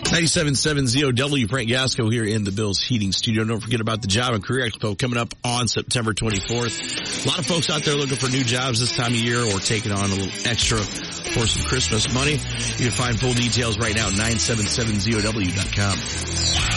97.7 ZOW, Frank Gasco here in the Bills Heating Studio. Don't forget about the Job and Career Expo coming up on September 24th. A lot of folks out there looking for new jobs this time of year or taking on a little extra for some Christmas money. You can find full details right now at 977ZOW.com.